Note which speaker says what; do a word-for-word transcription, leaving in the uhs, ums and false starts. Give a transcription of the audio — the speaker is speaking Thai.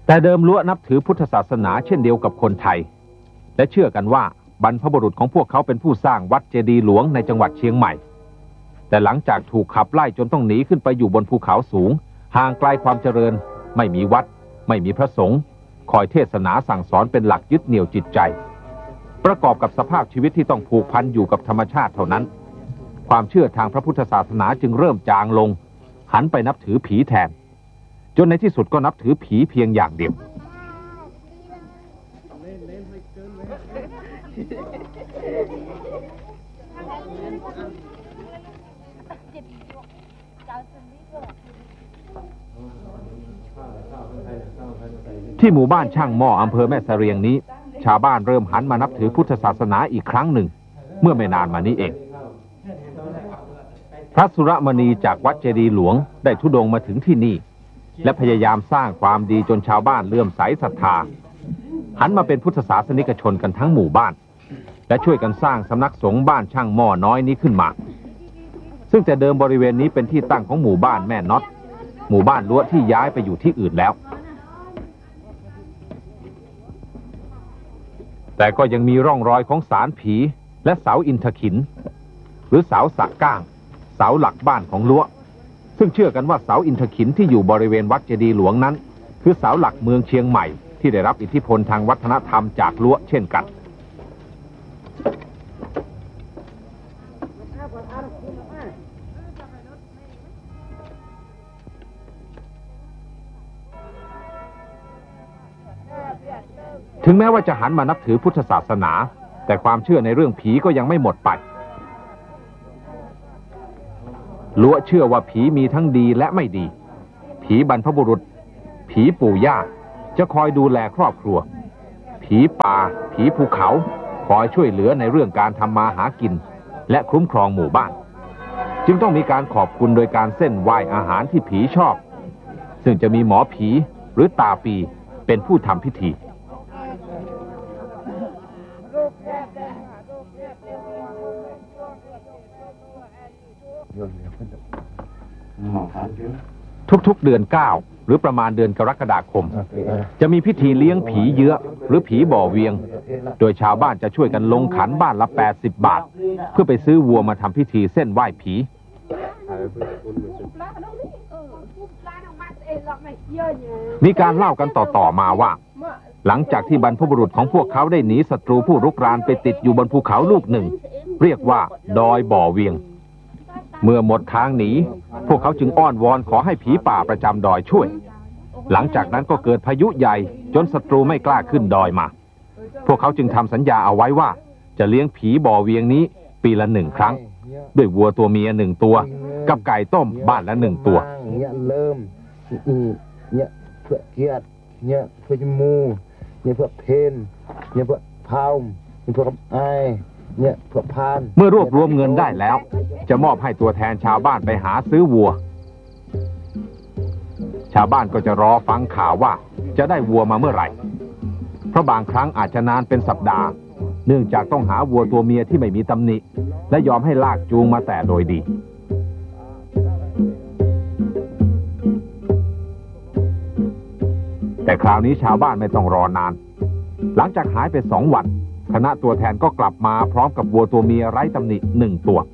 Speaker 1: แต่เดิมล้วนับถือพุทธศาสนาเช่นเดียวกับคนไทยและเชื่อกันว่าบรรพบุรุษของพวกเขาเป็นผู้สร้างวัดเจดีย์หลวงในจังหวัดเชียงใหม่แต่หลังจากถูกขับไล่จนต้องหนีขึ้นไปอยู่บนภูเขาสูงห่างไกลความเจริญไม่มีวัดไม่มีพระสงฆ์คอยเทศนาสั่งสอนเป็นหลักยึดเหนี่ยวจิตใจประกอบกับสภาพชีวิตที่ต้องผูกพันอยู่กับธรรมชาติเท่านั้นความเชื่อทางพระพุทธศาสนาจึงเริ่มจางลงหันไปนับถือผีแทนจนในที่สุดก็นับถือผีเพียงอย่างเดียวที่หมู่บ้านช่างหม้ออำเภอแม่เสรียงนี้ชาวบ้านเริ่มหันมานับถือพุทธศาสนาอีกครั้งหนึ่งเมื่อไม่นานมานี้เองพระสุรมณีจากวัดเจดีย์หลวงได้ธุดงค์มาถึงที่นี่และพยายามสร้างความดีจนชาวบ้านเลื่อมใสศรัทธาหันมาเป็นพุทธศาสนิกชนกันทั้งหมู่บ้านและช่วยกันสร้างสำนักสงฆ์บ้านช่างหม้อน้อยนี้ขึ้นมาซึ่งแต่เดิมบริเวณนี้เป็นที่ตั้งของหมู่บ้านแม่น็อตหมู่บ้านล้วที่ย้ายไปอยู่ที่อื่นแล้วแต่ก็ยังมีร่องรอยของศาลผีและเสาอินทขินหรือเสาสักก้างเสาหลักบ้านของล้วซึ่งเชื่อกันว่าเสาอินทขินที่อยู่บริเวณวัดเจดีย์หลวงนั้นคือเสาหลักเมืองเชียงใหม่ที่ได้รับอิทธิพลทางวัฒนธรรมจากล้วเช่นกันถึงแม้ว่าจะหันมานับถือพุทธศาสนาแต่ความเชื่อในเรื่องผีก็ยังไม่หมดไปล้วเชื่อว่าผีมีทั้งดีและไม่ดีผีบรรพบุรุษผีปู่ย่าจะคอยดูแลครอบครัวผีป่าผีภูเขาคอยช่วยเหลือในเรื่องการทำมาหากินและคุ้มครองหมู่บ้านจึงต้องมีการขอบคุณโดยการเส้นไหว้อาหารที่ผีชอบซึ่งจะมีหมอผีหรือตาปีเป็นผู้ทำพิธีทุกๆเดือนเก้าหรือประมาณเดือนกรกฎาคมจะมีพิธีเลี้ยงผีเยื้อหรือผีบ่อเวียงโดยชาวบ้านจะช่วยกันลงขันบ้านละแปดสิบบาทเพื่อไปซื้อวัวมาทำพิธีเส้นไหว้ผีมีการเล่ากันต่อๆมาว่าหลังจากที่บรรพบุรุษของพวกเขาได้หนีศัตรูผู้รุกรานไปติดอยู่บนภูเขาลูกหนึ่งเรียกว่าดอยบ่อเวียงเมื่อหมดทางหนีพวกเขาจึงอ้อนวอนขอให้ผีป่าประจำดอยช่วยหลังจากนั้นก็เกิดพายุใหญ่จนศัตรูไม่กล้าขึ้นดอยมาพวกเขาจึงทำสัญญาเอาไว้ว่าจะเลี้ยงผีบ่อเวียงนี้ปีละหนึ่งครั้งด้วยวัวตัวเมียหนึ่งตัวกับไก่ต้มบ้านละหนึ่งตัวเนี่ยเริ่มเนี่ยเพื่อเกียรติเนี่ยเพื่อจมูกเนี่ยเพื่อเพนเนี่ยเพื่อพาวเนี่ยเพื่อไอเนี่ยเพื่อพานเมื่อรวบรวมเงินได้แล้วจะมอบให้ตัวแทนชาวบ้านไปหาซื้อวัวชาวบ้านก็จะรอฟังข่าวว่าจะได้วัวมาเมื่อไหร่เพราะบางครั้งอาจจะนานเป็นสัปดาห์เนื่องจากต้องหาวัวตัวเมียที่ไม่มีตำหนิและยอมให้ลากจูงมาแต่โดยดีแต่คราวนี้ชาวบ้านไม่ต้องรอนานหลังจากหายไปสองวันคณะตัวแทนก็กลับมาพร้อมกับวัวตัวเมียไร้ตำหนิหนึ่งตัว